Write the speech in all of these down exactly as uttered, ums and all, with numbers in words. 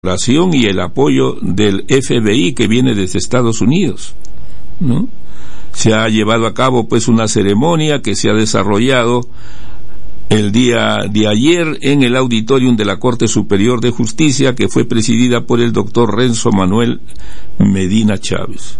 y el apoyo del F B I que viene desde Estados Unidos, ¿no? Se ha llevado a cabo pues una ceremonia que se ha desarrollado el día de ayer en el auditorium de la Corte Superior de Justicia, que fue presidida por el doctor Renzo Manuel Medina Chávez.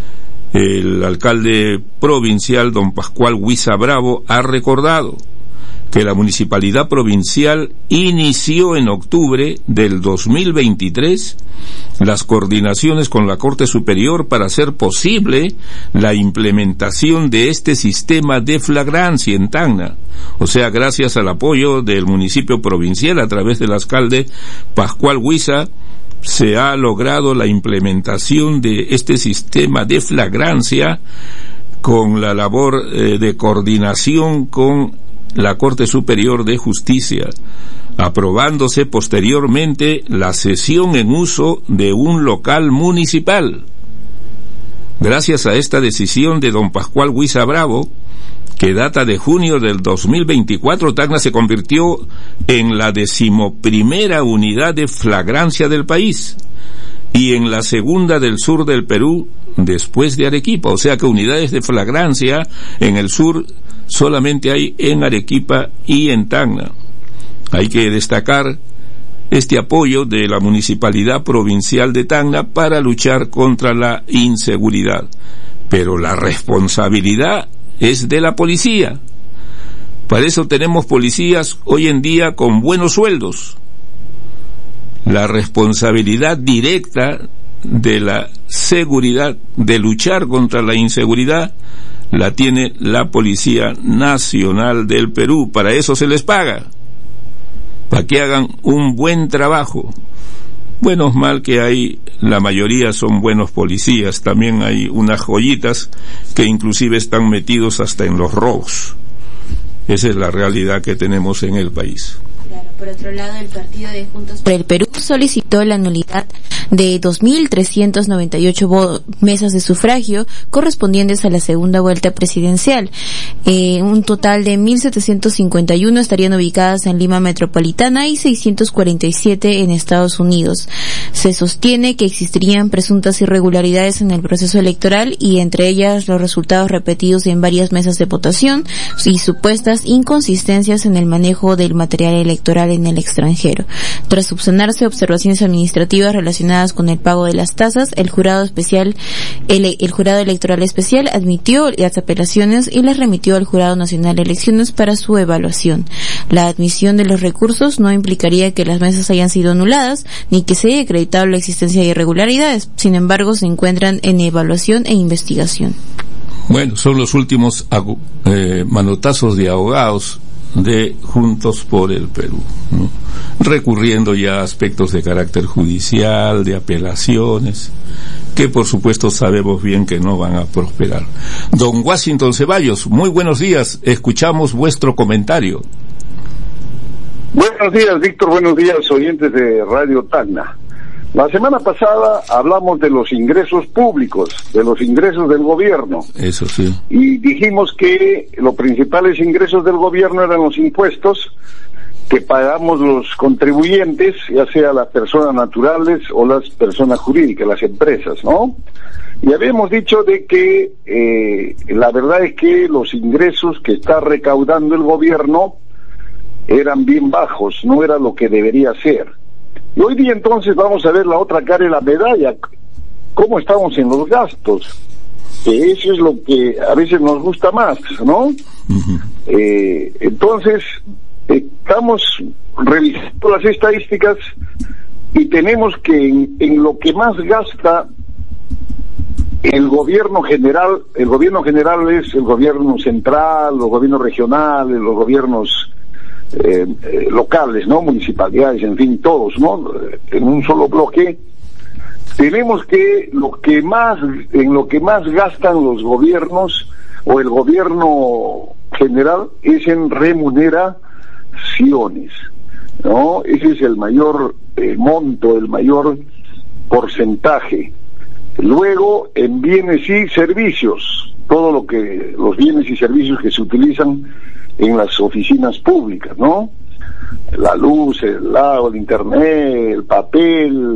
El alcalde provincial, don Pascual Huiza Bravo, ha recordado que la municipalidad provincial inició en octubre del dos mil veintitrés las coordinaciones con la Corte Superior para hacer posible la implementación de este sistema de flagrancia en Tacna. O sea, gracias al apoyo del municipio provincial a través del alcalde Pascual Huiza, se ha logrado la implementación de este sistema de flagrancia con la labor eh, de coordinación con la Corte Superior de Justicia, aprobándose posteriormente la cesión en uso de un local municipal. Gracias a esta decisión de don Pascual Huiza Bravo, que data de junio del dos mil veinticuatro, Tacna se convirtió en la decimoprimera unidad de flagrancia del país y en la segunda del sur del Perú después de Arequipa. O sea que unidades de flagrancia en el sur solamente hay en Arequipa y en Tacna. Hay que destacar este apoyo de la Municipalidad Provincial de Tacna para luchar contra la inseguridad. Pero la responsabilidad es de la policía. Para eso tenemos policías hoy en día con buenos sueldos. La responsabilidad directa de la seguridad, de luchar contra la inseguridad, la tiene la Policía Nacional del Perú. Para eso se les paga, para que hagan un buen trabajo. Buenos mal que hay, la mayoría son buenos policías, también hay unas joyitas que inclusive están metidos hasta en los robos. Esa es la realidad que tenemos en el país. Claro, por otro lado, el partido de Juntos por el Perú solicitó la nulidad de dos mil trescientas noventa y ocho mesas de sufragio correspondientes a la segunda vuelta presidencial. Eh, un total de mil setecientos cincuenta y uno estarían ubicadas en Lima Metropolitana y seiscientos cuarenta y siete en Estados Unidos. Se sostiene que existirían presuntas irregularidades en el proceso electoral y entre ellas los resultados repetidos en varias mesas de votación y supuestas inconsistencias en el manejo del material electoral en el extranjero. Tras subsanarse observaciones administrativas relacionadas con el pago de las tasas, el jurado especial, el, el jurado electoral especial admitió las apelaciones y las remitió al Jurado Nacional de Elecciones para su evaluación. La admisión de los recursos no implicaría que las mesas hayan sido anuladas ni que se haya acreditado la existencia de irregularidades. Sin embargo, se encuentran en evaluación e investigación. Bueno, son los últimos eh, manotazos de abogados de Juntos por el Perú, ¿no? Recurriendo ya a aspectos de carácter judicial, de apelaciones, que por supuesto sabemos bien que no van a prosperar. Don Washington Ceballos, muy buenos días, escuchamos vuestro comentario. Buenos días, Víctor, buenos días, oyentes de Radio Tacna. La semana pasada hablamos de los ingresos públicos, de los ingresos del gobierno. Eso sí. Y dijimos que los principales ingresos del gobierno eran los impuestos que pagamos los contribuyentes, ya sea las personas naturales o las personas jurídicas, las empresas, ¿no? Y habíamos dicho de que eh, la verdad es que los ingresos que está recaudando el gobierno eran bien bajos, no era lo que debería ser. Y hoy día entonces vamos a ver la otra cara de la medalla, cómo estamos en los gastos, que eso es lo que a veces nos gusta más, ¿no? Uh-huh. Eh, entonces, estamos revisando las estadísticas y tenemos que en, en lo que más gasta el gobierno general, el gobierno general es el gobierno central, los gobiernos regionales, los gobiernos Eh, eh, locales, ¿no? Municipalidades, en fin, todos, ¿no? En un solo bloque. Tenemos que lo que más, en lo que más gastan los gobiernos o el gobierno general es en remuneraciones, ¿no? Ese es el mayor eh, monto, el mayor porcentaje. Luego, en bienes y servicios, todo lo que, los bienes y servicios que se utilizan en las oficinas públicas, ¿no? la luz, el agua, el internet, el papel,